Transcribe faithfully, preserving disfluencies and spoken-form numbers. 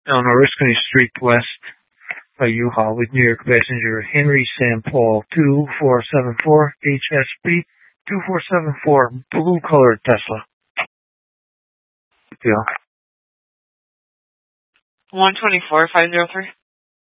on Oriskany Street West by U-Haul with New York passenger Henry Sam Paul two four seven four H S P two four seven four blue colored Tesla. Yeah. one twenty-four five oh three.